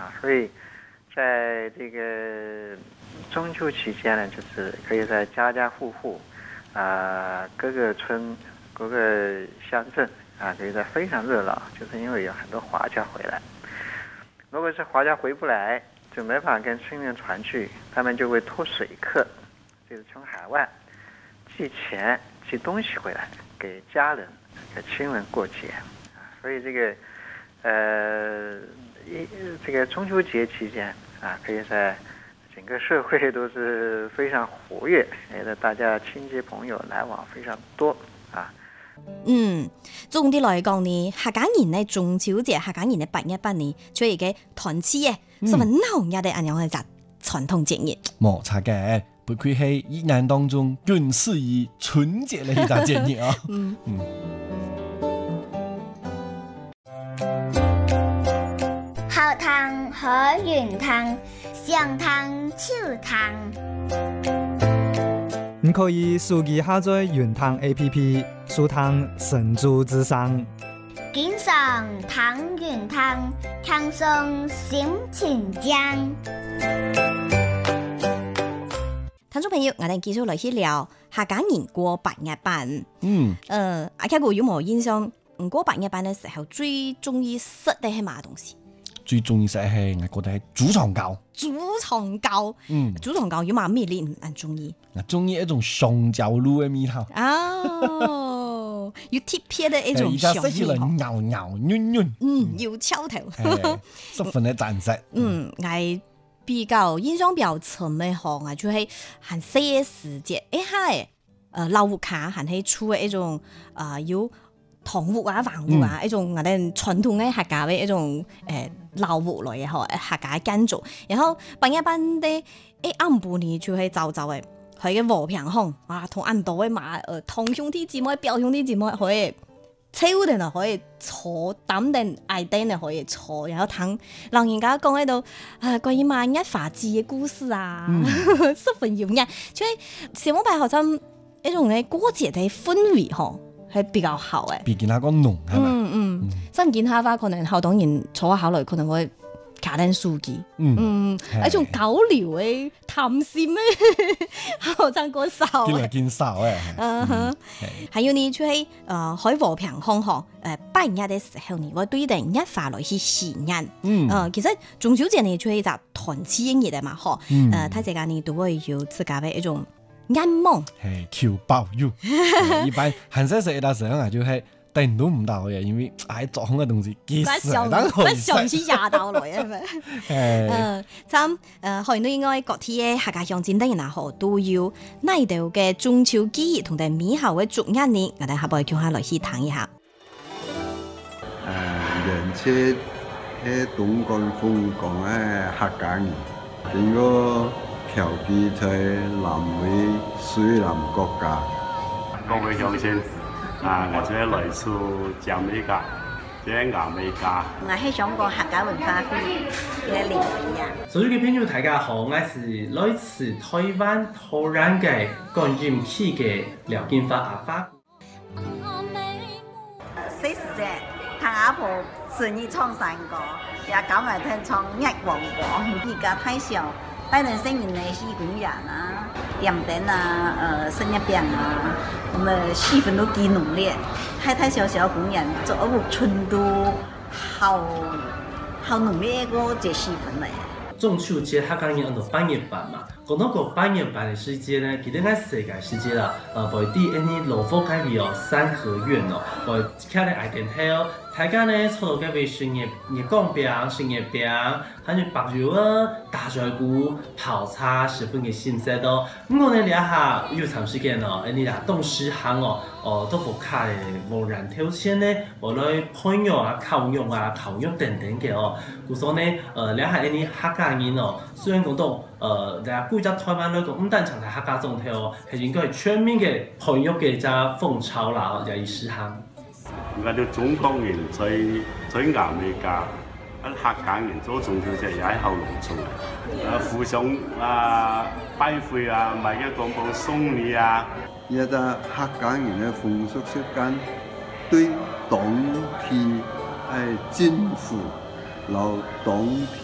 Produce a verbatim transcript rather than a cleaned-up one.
啊，所以在这个中秋期间呢，就是可以在家家户户啊、各个村、各个乡镇啊，可以在非常热闹，就是因为有很多华侨回来。如果是华侨回不来，就没法跟亲人团聚，他们就会托水客，就是从海外寄钱、寄东西回来给家人、给亲人过节啊。所以这个呃一这个中秋节期间啊，可以在整个社会都是非常活跃，觉得大家亲戚朋友来往非常多啊。 嗯，總的來講呢，客家人呢中秋節、客家人嘅八月八呢，做一個團圓嘅，十分濃郁嘅咁樣嘅集傳統節日。 冇錯嘅，不愧係一年當中更適宜春節嘅一個節日啊。嗯嗯。 後堂可圓堂，上堂秋堂。 你可以手機下載圓堂 A P P， 收聽神州之聲。 經常堂圓堂，輕鬆心情江。 聽眾朋友，我哋繼續來去聊客家人過八月班。嗯，呃，阿家哥有冇印象？過八月班嘅時候最中意食嘅係乜東西？ 最中意食係我覺得係豬腸糕。 豬腸糕，嗯，豬腸糕有乜咩你唔中意？ 我中意一種香蕉露嘅味道。 哦，有貼片嘅一種香味。而家食起來咬咬軟軟， 嗯，有敲頭， 十分嘅讚食。 嗯，我比較印象比較深嘅項啊，就係很細嘅時節，一係誒老屋卡，還係出嘅一種啊有糖屋啊、黃屋啊，一種我哋傳統嘅客家嘅一種誒老屋嚟嘅嗬，客家建築。然後八月班嘅一暗半年就係走走嘅，佢嘅和平巷啊，同暗島嘅馬誒堂兄弟姊妹、表兄弟姊妹可以超定啊，可以坐擔定挨定啊，可以坐，然後聽老人家講喺度啊關於萬一法治嘅故事啊，嗯、十分有癮。所以小冇拜好像一種嘅過節嘅氛圍嗬。係比較好嘅， 比其他個濃係嘛？ 嗯嗯，新見下話可能後當然坐下考慮，可能會卡定書記，嗯，一種交流嘅談心咧，後生歌手， 見嚟見少嘅， 嗯哼，還有呢就係誒喺和平巷巷誒八月嘅時候呢，我對定一發來去試驗，嗯，誒其實中秋節呢就係一個團圓日啊嘛，嗬，誒睇陣間呢都會有自家嘅一種。眼夢係求保佑，一般韓式食嘅時候啊，就係等都唔到嘅，因為喺作紅嘅東西幾時等好食， 上次廿到來啊嘛。誒，咁誒，可能應該各地嘅客家鄉鎮等人啊，嗬都要呢度嘅中秋節同埋美好嘅祝願呢，我哋下邊叫下來去談一下。 誒，人車喺東港風港嘅客家人，應該。僑居在南美水南國家， 各位鄉親啊，我係來自加美加，即係亞美加。 我係上過客家文化會嘅領隊啊。 所有嘅朋友大家好，我係來自台灣荷蘭嘅觀音區嘅廖金發阿發。 四十隻客阿婆順意唱山歌，也搞埋聽唱一黃黃，而家太少。帶人生人嚟西公園啊、點燈啊、呃生日餅啊，咁啊氣氛都幾濃烈。太太小小公園做一個春都好好濃烈個這氣氛嚟。 中秋節客家人按照八月班嘛，講到個八月班嘅時節呢，其實喺世界時節啦，呃，為啲呢啲羅浮街邊哦、三合院哦，為睇嚟愛點睇哦。大家呢，抽到嘅為新嘅月光餅、新嘅餅，還有白肉啊、大嘴骨、泡茶，十分嘅新鮮咯。咁我呢呢下有長時間哦，呢啲東西行哦，哦都無卡嘅無人挑戰呢，無來朋友啊、烤肉啊、烤肉等等嘅哦。故所呢，呃呢下呢啲客家人哦，雖然講到呃，大家貴在台灣來講，唔單淨係客家總體哦，係應該係全面嘅朋友嘅隻風潮啦，就係時行。 我哋中國人在在亞美加，啲客家人做中秋節也係好隆重嘅，誒互相啊拜會啊，買嘅廣告送禮啊。 一個客家人嘅風俗習慣對當地係政府留當地。